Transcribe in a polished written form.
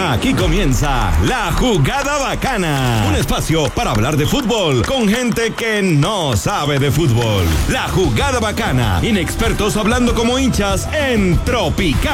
Aquí comienza La Jugada Bacana, un espacio para hablar de fútbol con gente que no sabe de fútbol. La Jugada Bacana, inexpertos hablando como hinchas en Tropical.